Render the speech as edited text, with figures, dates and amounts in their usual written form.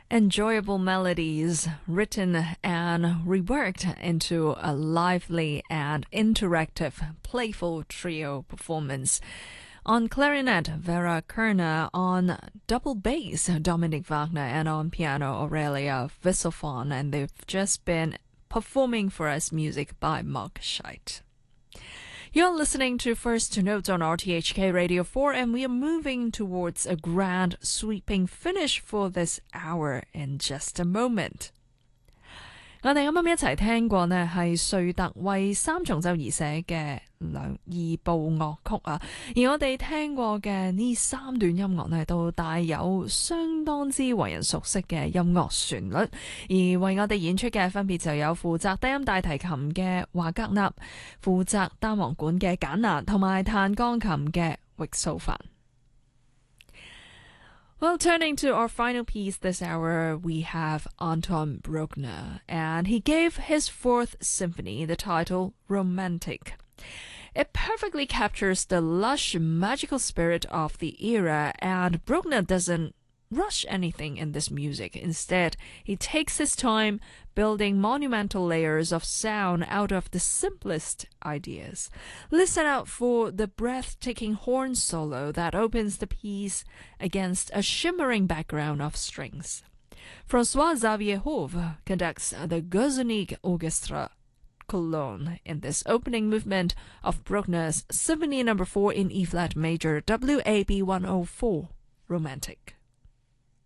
Enjoyable melodies written and reworked into a lively and interactive, playful trio performance. On clarinet, Vera Kerner, on double bass, Dominic Wagner, and on piano, Aurelia Wisselfon, and they've just been performing for us music by Mark Scheidt. You're listening to First Notes on RTHK Radio 4, and we are moving towards a grand sweeping finish for this hour in just a moment. 我哋啱啱一齊聽過呢係瑞特為三重奏而寫嘅二部樂曲啊，而我哋聽過嘅呢三段音樂呢都帶有相當之為人熟悉嘅音樂旋律，而為我哋演出嘅分別就有負責低音大提琴嘅華格納、負責單簧管嘅簡納同埋彈鋼琴嘅域素凡。Well, turning to our final piece this hour, we have Anton Bruckner, and he gave his fourth symphony the title Romantic. It perfectly captures the lush, magical spirit of the era, and Bruckner doesn't rush anything in this music. Instead, he takes his time building monumental layers of sound out of the simplest ideas. Listen out for the breathtaking horn solo that opens the piece against a shimmering background of strings. François-Xavier Hove conducts the Gosunic Orchestra Cologne in this opening movement of Bruckner's Symphony No. 4 in E-flat major, WAB 104, Romantic.